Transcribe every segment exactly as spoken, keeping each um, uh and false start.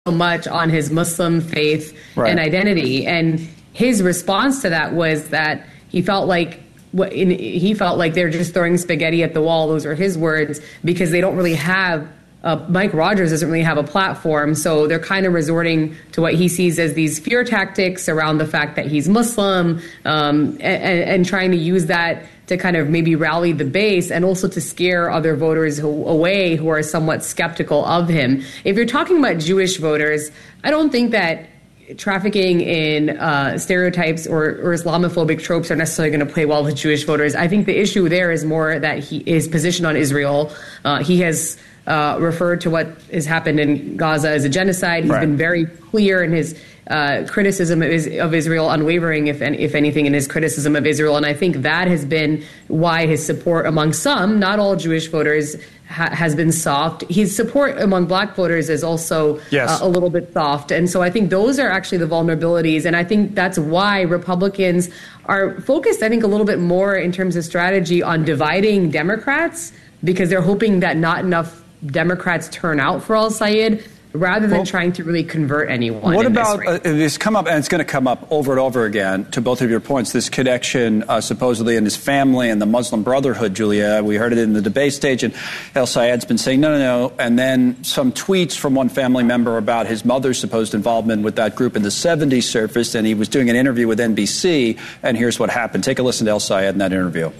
so much on his Muslim faith right. and identity. And his response to that was that he felt like he felt like they're just throwing spaghetti at the wall. Those are his words, because they don't really have Uh, Mike Rogers doesn't really have a platform, so they're kind of resorting to what he sees as these fear tactics around the fact that he's Muslim, um, and, and trying to use that to kind of maybe rally the base and also to scare other voters who, away who are somewhat skeptical of him. If you're talking about Jewish voters, I don't think that trafficking in uh, stereotypes or, or Islamophobic tropes are necessarily going to play well with Jewish voters. I think the issue there is more that he his position on Israel. Uh, he has Uh, referred to what has happened in Gaza as a genocide. He's right. been very clear in his uh, criticism of, is, of Israel, unwavering, if, if anything, in his criticism of Israel. And I think that has been why his support among some, not all Jewish voters, ha- has been soft. His support among black voters is also yes. uh, a little bit soft. And so I think those are actually the vulnerabilities. And I think that's why Republicans are focused, I think, a little bit more in terms of strategy on dividing Democrats, because they're hoping that not enough Democrats turn out for al-Sayed, rather than well, trying to really convert anyone. What in about this race. uh, this come up, and it's going to come up over and over again, to both of your points, this connection uh, supposedly in his family and the Muslim Brotherhood, Julia. We heard it in the debate stage, and al-Sayed's been saying, no, no, no. And then some tweets from one family member about his mother's supposed involvement with that group in the seventies surfaced, and he was doing an interview with N B C, and here's what happened. Take a listen to al-Sayed in that interview.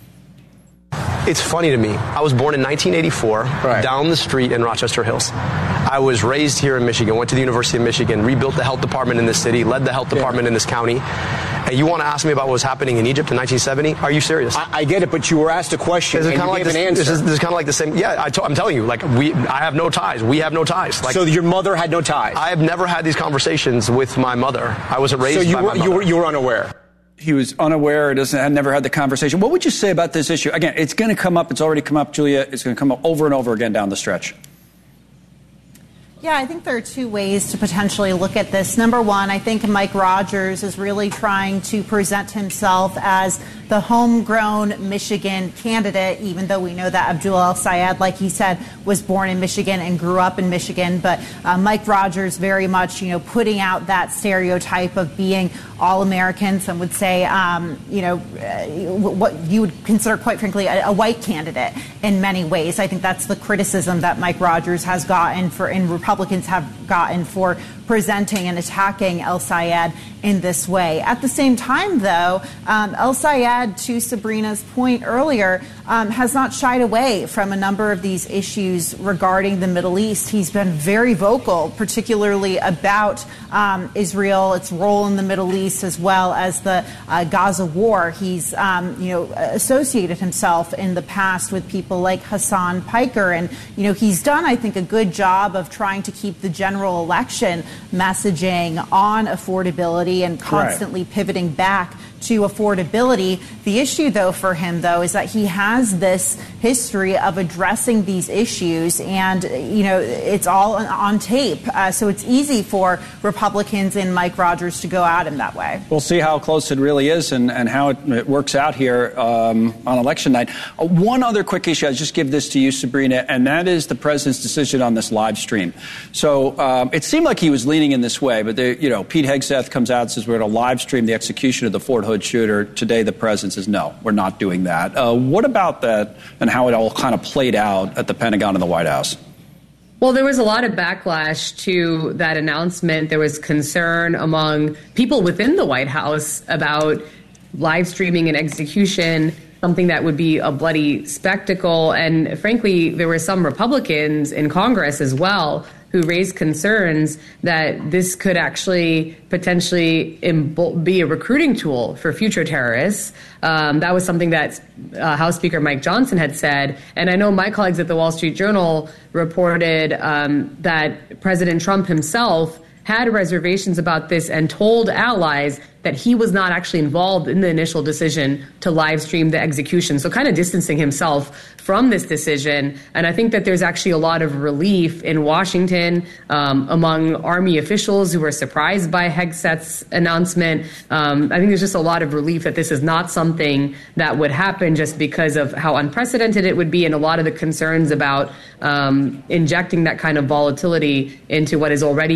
It's funny to me. I was born in nineteen eighty-four, right. down the street in Rochester Hills. I was raised here in Michigan, went to the University of Michigan, rebuilt the health department in this city, led the health department yeah. in this county. And you want to ask me about what was happening in Egypt in nineteen seventy? Are you serious? I, I get it, but you were asked a question and you like gave this, an answer. This is, this is kind of like the same. Yeah, I t- I'm telling you, like, we, I have no ties. We have no ties. Like, so your mother had no ties? I have never had these conversations with my mother. I wasn't raised so you by were, my mother. You were, you were unaware? He was unaware, doesn't, had never had the conversation. What would you say about this issue? Again, it's going to come up. It's already come up, Julia. It's going to come up over and over again down the stretch. Yeah, I think there are two ways to potentially look at this. Number one, I think Mike Rogers is really trying to present himself as the homegrown Michigan candidate, even though we know that Abdul al-Sayed, like he said, was born in Michigan and grew up in Michigan. But uh, Mike Rogers very much, you know, putting out that stereotype of being all-American. Some would say, um, you know, uh, what you would consider, quite frankly, a, a white candidate in many ways. I think that's the criticism that Mike Rogers has gotten for, and Republicans have gotten for presenting and attacking al-Sayed in this way. At the same time, though, um, al-Sayed, to Sabrina's point earlier, um, has not shied away from a number of these issues regarding the Middle East. He's been very vocal, particularly about um, Israel, its role in the Middle East, as well as the uh, Gaza war. He's, um, you know, associated himself in the past with people like Hassan Piker, and you know, he's done, I think, a good job of trying to keep the general election messaging on affordability and constantly right. pivoting back to affordability. The issue, though, for him, though, is that he has this history of addressing these issues, and, you know, it's all on tape. Uh, so it's easy for Republicans and Mike Rogers to go at him that way. We'll see how close it really is and, and how it, it works out here um, on election night. Uh, one other quick issue, I'll just give this to you, Sabrina, and that is the president's decision on this live stream. So um, it seemed like he was leaning in this way, but, they, you know, Pete Hegseth comes out and says we're going to live stream the execution of the Fort Hood shooter. Today, the president says, no, we're not doing that. Uh, what about that and how it all kind of played out at the Pentagon and the White House? Well, there was a lot of backlash to that announcement. There was concern among people within the White House about live streaming and execution, something that would be a bloody spectacle. And frankly, there were some Republicans in Congress as well who raised concerns that this could actually potentially imbo- be a recruiting tool for future terrorists. Um, that was something that uh, House Speaker Mike Johnson had said. And I know my colleagues at the Wall Street Journal reported um, that President Trump himself had reservations about this and told allies that he was not actually involved in the initial decision to live stream the execution. So kind of distancing himself from this decision. And I think that there's actually a lot of relief in Washington um, among Army officials who were surprised by Hegseth's announcement. Um, I think there's just a lot of relief that this is not something that would happen just because of how unprecedented it would be, and a lot of the concerns about um, injecting that kind of volatility into what is already